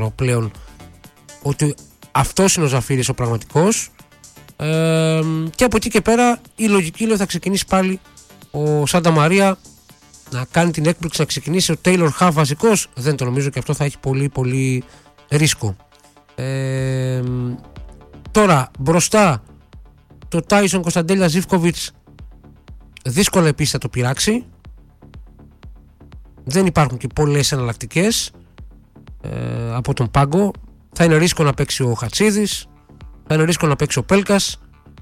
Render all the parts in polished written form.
πλέον ότι αυτός είναι ο Ζαφύρης ο πραγματικός. Και από εκεί και πέρα η λογική λέει θα ξεκινήσει πάλι ο Σάντα Μαρία να κάνει την έκπληξη, να ξεκινήσει ο Taylor Half βασικός. Δεν το νομίζω και αυτό θα έχει πολύ πολύ ρίσκο. Τώρα μπροστά το Tyson Κωνσταντέλια Ζίβκοβιτς δύσκολα επίσης θα το πειράξει. Δεν υπάρχουν και πολλές εναλλακτικές από τον πάγκο. Θα είναι ρίσκο να παίξει ο Χατσίδης, θα είναι ρίσκο να παίξει ο Πέλκας.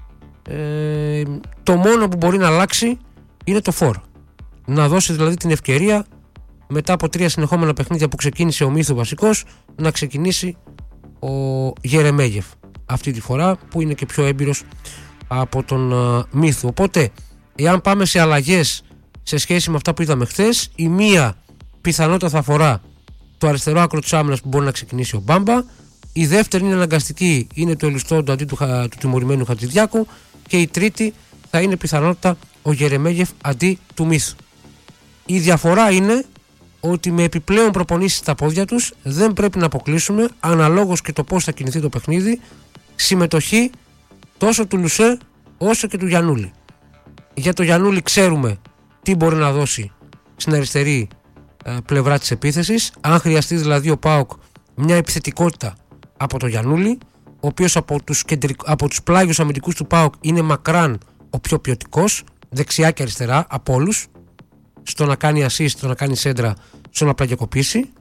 Το μόνο που μπορεί να αλλάξει είναι το φορ. Να δώσει δηλαδή την ευκαιρία μετά από 3 συνεχόμενα παιχνίδια που ξεκίνησε ο Μίθου βασικός να ξεκινήσει ο Γερεμέγεφ αυτή τη φορά που είναι και πιο έμπειρος από τον Μίθου. Οπότε εάν πάμε σε αλλαγές σε σχέση με αυτά που είδαμε χθες, η μία πιθανότητα θα αφορά το αριστερό άκρο της άμυνας που μπορεί να ξεκινήσει ο Μπάμπα, η δεύτερη είναι αναγκαστική, είναι το Ελιστόντο αντί του τιμωρημένου Χατζηδιάκου, και η τρίτη θα είναι πιθανότητα ο Γερεμέγεφ αντί του Μίθου. Η διαφορά είναι ότι με επιπλέον προπονήσεις στα πόδια τους δεν πρέπει να αποκλείσουμε, αναλόγως και το πώς θα κινηθεί το παιχνίδι, συμμετοχή τόσο του Λουσέ όσο και του Γιαννούλη. Για το Γιαννούλη ξέρουμε τι μπορεί να δώσει στην αριστερή πλευρά της επίθεσης, αν χρειαστεί δηλαδή ο ΠΑΟΚ μια επιθετικότητα από το Γιαννούλη, ο οποίος από τους πλάγιους αμυντικούς του ΠΑΟΚ είναι μακράν ο πιο ποιοτικός, δεξιά και αριστερά από όλους, στο να κάνει assist, στο να κάνει σέντρα, στο να πλαγιακοποιήσει.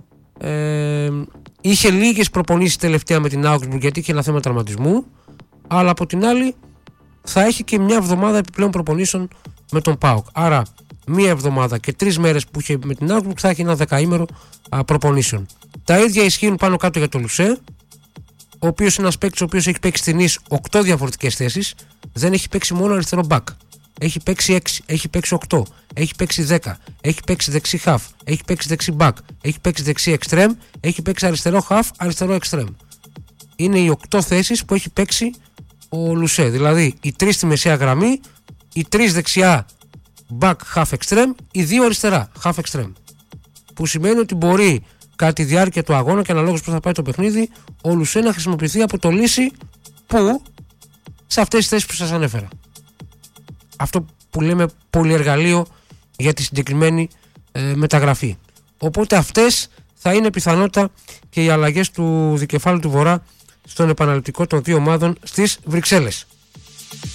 Είχε λίγες προπονήσεις τελευταία με την Augsburg γιατί είχε ένα θέμα τραυματισμού, αλλά από την άλλη θα έχει και μια εβδομάδα επιπλέον προπονήσεων με τον ΠΑΟΚ. Άρα μία εβδομάδα και 3 μέρες που είχε με την Augsburg θα έχει ένα δεκαήμερο προπονήσεων. Τα ίδια ισχύουν πάνω κάτω για τον Λουσέ, ο οποίος είναι ένας παίκτης ο οποίος έχει παίξει στην ΙΣ 8 διαφορετικές θέσεις, δεν έχει παίξει μόνο αριστερό μπακ. Έχει παίξει 6, έχει παίξει 8, έχει παίξει 10, έχει παίξει δεξί half, έχει παίξει δεξί back, έχει παίξει δεξί extreme, έχει παίξει αριστερό half, αριστερό extreme. Είναι οι 8 θέσεις που έχει παίξει ο Λουσέ. Δηλαδή οι 3 στη μεσαία γραμμή, οι 3 δεξιά back half extreme, οι 2 αριστερά half extreme. Που σημαίνει ότι μπορεί κατά τη διάρκεια του αγώνα και αναλόγως πώς θα πάει το παιχνίδι, ο Λουσέ να χρησιμοποιηθεί από το Λύση που σε αυτές τις θέσεις που σας ανέφερα. Αυτό που λέμε πολυεργαλείο για τη συγκεκριμένη μεταγραφή. Οπότε αυτές θα είναι πιθανότητα και οι αλλαγές του δικεφάλου του Βορρά στον επαναληπτικό των 2 ομάδων στις Βρυξέλλες.